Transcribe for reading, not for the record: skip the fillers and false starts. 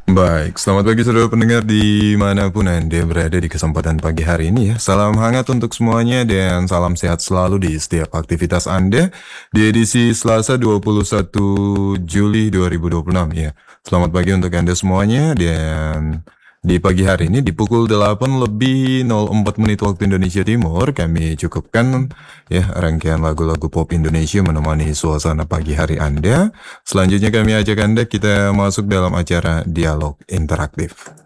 Baik, selamat pagi saudara pendengar dimanapun Anda berada di kesempatan pagi hari ini ya. Salam hangat untuk semuanya dan salam sehat selalu di setiap aktivitas Anda di edisi Selasa 21 Juli 2026 ya. Selamat pagi untuk Anda semuanya dan di pagi hari ini di pukul 8 lebih 04 menit waktu Indonesia Timur kami cukupkan ya rangkaian lagu-lagu pop Indonesia menemani suasana pagi hari Anda. Selanjutnya kami ajak Anda kita masuk dalam acara dialog interaktif.